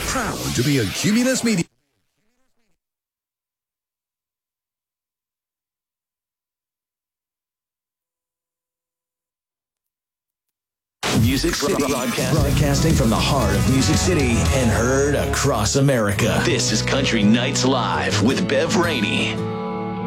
Proud to be a Cumulus Media. Music City, broadcasting from the heart of Music City and heard across America. This is Country Nights Live with Bev Rainey.